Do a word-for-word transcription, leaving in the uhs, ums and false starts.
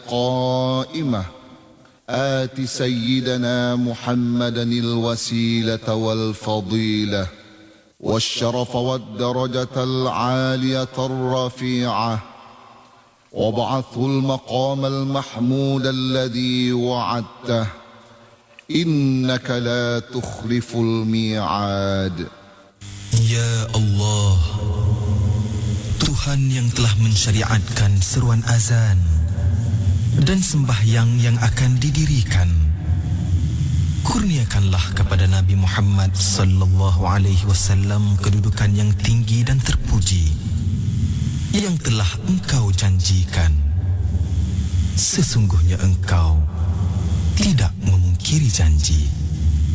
قائمة آت سيدنا محمدا الوسيلة والفضيلة والشرف والدرجة العالية الرفيعة وابعثه المقام المحمود الذي وعدته إنك لا تخلف الميعاد. Ya Allah, Tuhan yang telah mensyariatkan seruan azan dan sembahyang yang akan didirikan, kurniakanlah kepada Nabi Muhammad sallallahu alaihi wasallam kedudukan yang tinggi dan terpuji yang telah engkau janjikan. Sesungguhnya engkau tidak memungkiri janji.